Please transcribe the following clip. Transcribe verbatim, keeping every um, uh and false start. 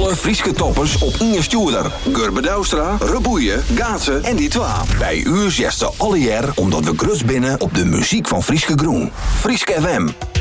alle Frieske toppers op Inge Stuurder. Gurbe Douwstra, Reboeien, Gaatsen en die twa. Bij u zesde alle jaar omdat we grus binnen op de muziek van Frieske Groen. Frieske F M.